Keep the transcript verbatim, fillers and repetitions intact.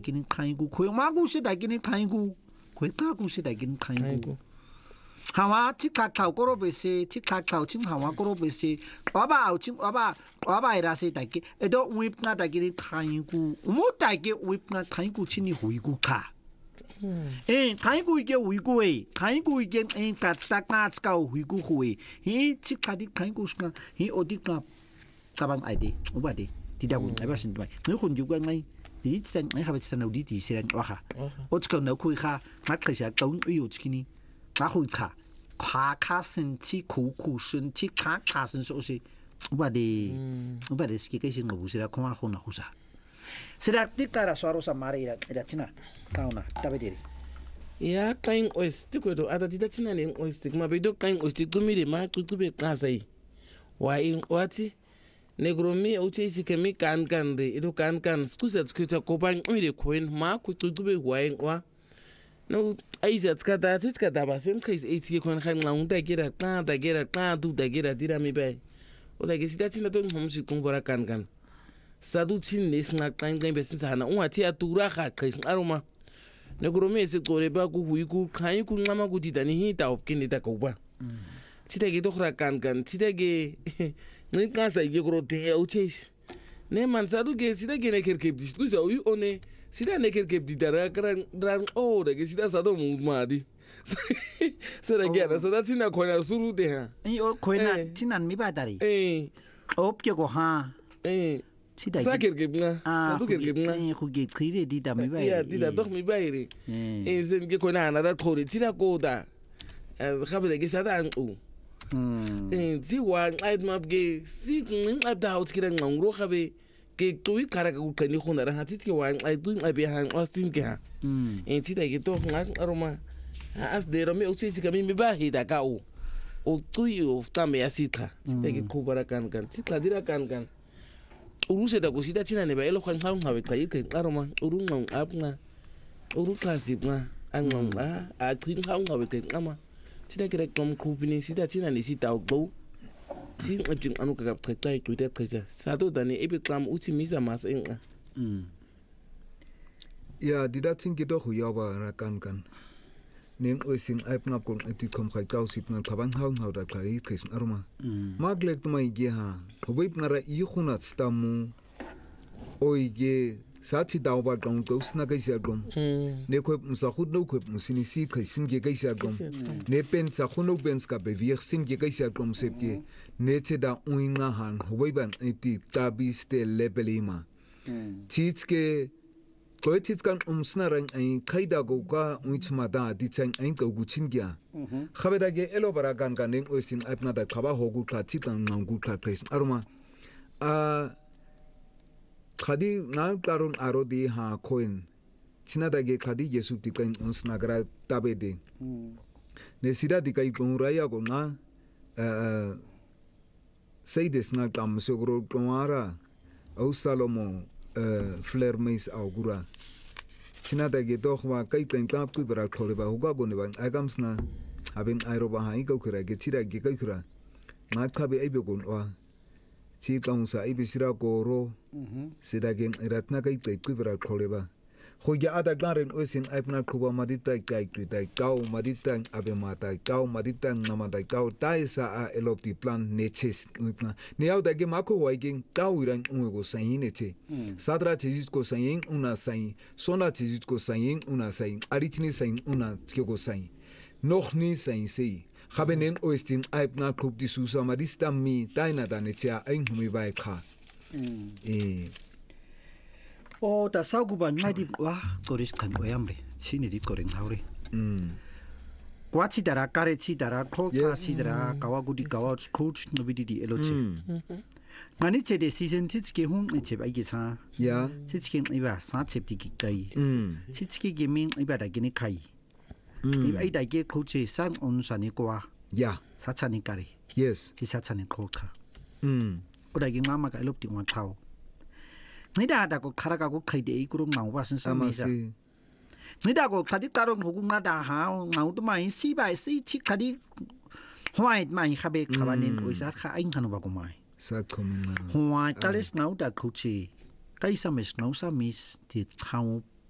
기는 카이고 고용 마구시 다기는 카이고 고가구시 다기는 카이고 하와 티카카오 꼬로베시 티카카오 칭 하와 꼬로베시 와바 칭 와바 와바이라세 다기 에도 우입나 다기는 카이고 뭐 다기 우입나 카이고 친이 호이고카 에 카이고 이게 우이고에 카이고 이게 에 따따까츠가 우이고호에 이 티카디 카이고스가 이 어디가 가방 아이디 오바디 디다고 나바신 바 너혼 주관이 디스탄 내 하버스탄 어디 디시란 와카 어떻게 넣고이카 마크샤 돈 의요치기니 가호이카 과카슨치 고쿠슨치 카카슨 소시 오바디 오바디 스키케신 거 보시라 코마호나 호사 será tikara suarosa mareira era china kauna tabediri ya kain oesti kwedo ata tita china ni oesti kuma bedo kain oesti tumire ma tutube kasai wa in wati negromi uche sikemi kan kan de ido kan kan skusa skuta kopan mire koin ma ku tutube wa in wa no aiza skata tiskata ba sem kais eighty kon khan launta gira ka da gira ka du da gira dira mi bai o da gesita china to homsi kumbora kan kan sadu chin ne sna kan kan besin sana un ati atura kha kai aroma ne grome se kore ba ku hui ku kai ku ngama ku didani hi ta opkin ta ko ba tita ge dokhra kan kan tita ge ne ka sa ge gro de o chase ne man sadu ge sita ge ne ker ke dis ku sa u one sita ne ker ke di dara kran ran o de ge sita sado mu ma di sera ge na sada tina ko na suru de ha i o ko na tinan mi ba dari eh op ke go ha eh sa kerkebna sadu kerkebna khuge khire di da mi bai ya di da dok mi bai re eh zen ke kona na da thori tira ko da khabe ge sa da u eh ji wa ai ma ge si nin ab da hot kira ngro khabe ke tui kara ku kani khona ra hatit ke wa ai tu ai be han austin ke ha eh ti da ge to ngar aroma as de ro me u si ka mi mi ba hi da ka u o tu yu ta me asita ti da ge ku bara kan kan ti la dira kan kan uru se da cosita china ne ba elo khan khan hawe kai kai aroma uru ngong apna uru klasip na angong a a thin khan hawe kai ama sida kire kom kupini sida china ni sita go sin ajing anu ka kai kai tu da kai sa do da ne ebi klam uchi misa mas in mm ya dida tin ki do hu ya ba ra kan kan nen oisin aipna kon eti kom khai tau sipna khabang hau hau da kai kai aroma maglek tumai ge ha hobeip ngara i khuna stamu oige sathi dawba gong to sna kai sia gom ne khop musa khud no khop musini si kai sin ge kai sia gom ne pen sa khuno bens ka bevier sin ge kai sia gom sep ge ne che da uinga han hobeiban eti tabi ste lebelima chits ke koetits kan umsna rang ai khaida go ka uichma da di chang ai ko guchin gya khabeda ge elo bara gan kan ning oisin apna da khaba hogu kha chi kan ngangu kha kais aruma a khadi na karon aro di ha coin china da ge khadi yesu ti kan umsna gra tabede ne sida di kai ko raya go na sei des na kam sogro tomara au salomo flair mais augura china da ge doch wa kai kan tap ku bara khore ba huga go ne ba agams na haben aeroba hai ko khura ge chira ge kai khura na khabe ai be gon wa chi kaung sa ai be sira ko ro sida ge ratna kai kai ku bara khore ba khoya ada garen osin aipna khuba madita kai ku dai kau madita abe mata kau madita nama dai kau dai sa a elopti plan neches upna ne au da ge mako wa ge kau iran un go sain neche sadra chejit ko sain una sain sona chejit ko sain una sain aritni sain una go sain noch ni sain sei habenen oistin aipna khub di susa madista mi daina da necha ein humi bai kha eh o da sauguba ngadi wa koris kan oyamre chini ri koren haure mm kwachi dara kare chi dara kho kha chi dara kawagudi kawa coach nobidi di elochi ngani che de season tits ke hum che ba ge sa ya tits ke iba sa chep di kai tits ke ge min iba da ge ni kai iba da ge coach san on sani kwa ya sa chani kare yes ki sa chani kho kha mm oda ge ngama ka elop ti wa thao nida da ko kharaga ko khaide i kuru ngau ba san sa mi sa nida ko khadi karong hogu nga da ha ngau to mai si bai si chi khadi white mai khabe khabanin ko isa kha ain khanu ba ko mai sa khom white kales ngau da ko chi kai sa mes ngau sa mis ti thau